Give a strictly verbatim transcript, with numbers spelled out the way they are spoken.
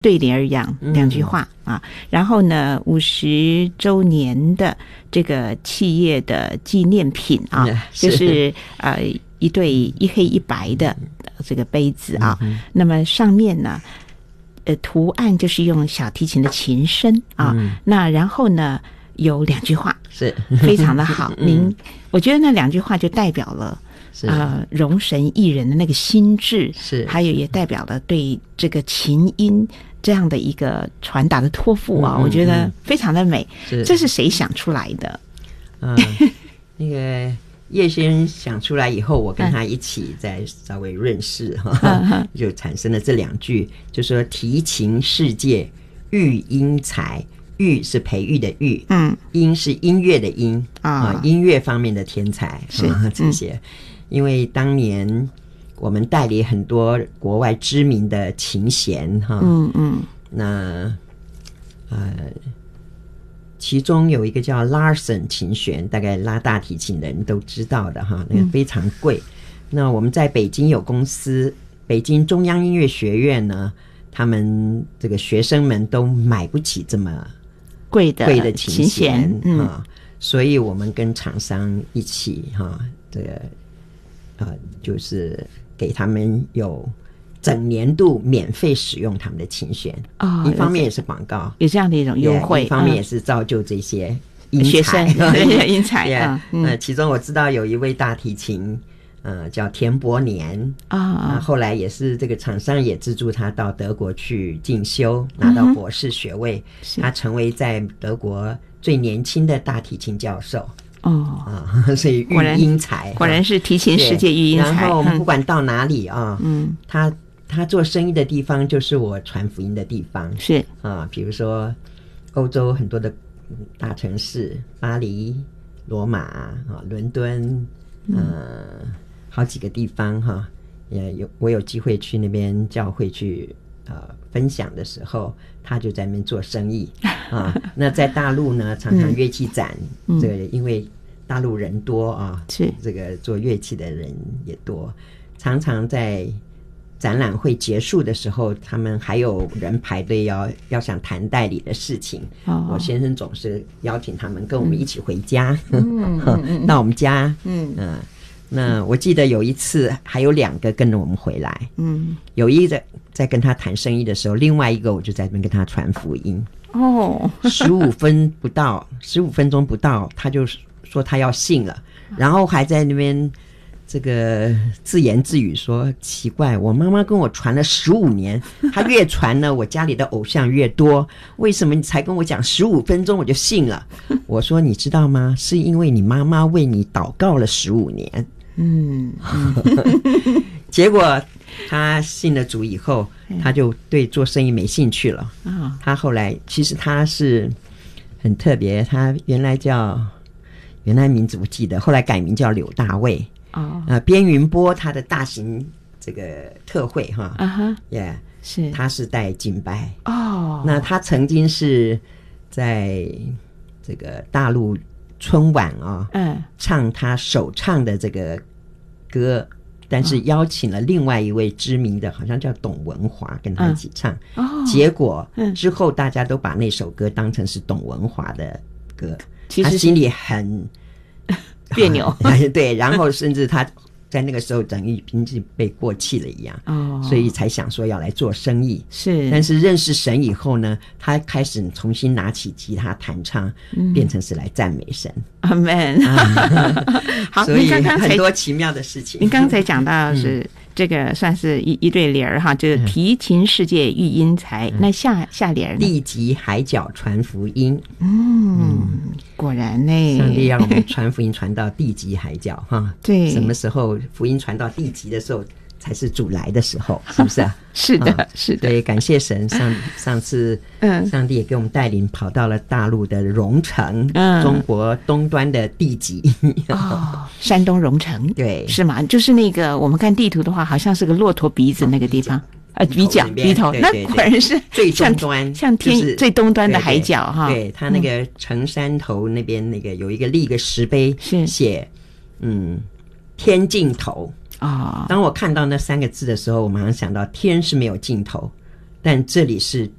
对联儿一样两句话、嗯、啊。然后呢，五十周年的这个企业的纪念品啊，嗯、就是呃一对一黑一白的这个杯子啊。嗯、那么上面呢，呃，图案就是用小提琴的琴声啊。嗯、那然后呢，有两句话是非常的好。嗯、您我觉得那两句话就代表了。呃，容神艺人的那个心智，是还有也代表了对这个琴音这样的一个传达的托付啊，嗯嗯嗯我觉得非常的美。是这是谁想出来的？ 嗯、呃，那个叶先想出来以后，我跟他一起再稍微认识哈、嗯，就产生了这两句，就说提琴世界育英才。育是培育的育，嗯，音是音乐的音啊、呃，音乐方面的天才是、啊、这些。嗯，因为当年我们代理很多国外知名的琴弦哈，嗯嗯，那呃，其中有一个叫 Larson 琴弦，大概拉大提琴的人都知道的哈，那个非常贵。嗯、那我们在北京有公司，北京中央音乐学院呢，他们这个学生们都买不起这么贵的贵的琴弦哈、 嗯啊，所以我们跟厂商一起哈、啊，这个。呃，就是给他们有整年度免费使用他们的琴弦哦，一方面也是广告， 有这样的一种优惠， 一方面也是造就这些英学生英才。 yeah, 嗯、呃，其中我知道有一位大提琴，呃，叫田伯年啊、呃，后来也是这个厂商也资助他到德国去进修，拿到博士学位，嗯、他成为在德国最年轻的大提琴教授。哦啊，所以育英才果然是提琴世界育英才。 然后我们不管到哪里啊，嗯，他他做生意的地方就是我传福音的地方， 是啊，比如说欧洲很多的大城市，巴黎、罗马啊、伦敦，呃，好几个地方哈，也有我有机会去那边教会去呃分享的时候，他就在那边做生意啊。那在大陆呢，常常乐器展，嗯、这个因为大陆人多啊，是这个做乐器的人也多，常常在展览会结束的时候，他们还有人排队要要想谈代理的事情。哦、我先生总是邀请他们跟我们一起回家，嗯、到我们家，嗯嗯。呃那我记得有一次还有两个跟着我们回来，嗯，有一个在跟他谈生意的时候，另外一个我就在那边跟他传福音。哦，十五分不到，十五分钟不到，他就说他要信了，然后还在那边这个自言自语说：“奇怪，我妈妈跟我传了十五年，她越传呢，我家里的偶像越多，为什么你才跟我讲十五分钟我就信了？”我说：“你知道吗？是因为你妈妈为你祷告了十五年。”嗯，结果他信了主以后，他就对做生意没兴趣了。哦、他后来其实他是很特别，他原来叫原来名字不记得，后来改名叫柳大卫。哦，呃，边云波他的大型这个特会哈，啊哈，也是他是带敬拜哦。那他曾经是在这个大陆春晚啊、哦，嗯，唱他首唱的这个歌，但是邀请了另外一位知名的，好像叫董文华跟他一起唱。嗯、哦，结果之后大家都把那首歌当成是董文华的歌，其实他心里很别扭。 对，然后甚至他在那个时候等于经济被过气了一样，哦，所以才想说要来做生意。是，但是认识神以后呢，他开始重新拿起吉他弹唱，嗯、变成是来赞美神。 阿门。好， 所以刚刚很多奇妙的事情。 您刚才讲到是。嗯这个算是一一对联儿哈，就是提琴世界育英才。嗯、那下下联呢？ 地极海角传福音。 嗯，嗯果然呢， 上帝让我们传福音传到地极海角哈。对，什么时候福音传到地极的时候，才是主来的时候，是不是啊？ 是的，啊、是的。 对，感谢神，上上次，嗯，上帝也给我们带领跑到了大陆的蓉城，嗯，中国东端的地极。 哦，山东蓉城， 对， 是吗？就是那个我们看地图的话，好像是个骆驼鼻子那个地方。呃，鼻角鼻头，那果然是最东端， 像天、就是、最东端的海角哈。 对，它那个城山头那边那个有一个立个石碑，是写嗯天尽头啊。当我看到那三个字的时候，我马上想到天是没有尽头， 但这里是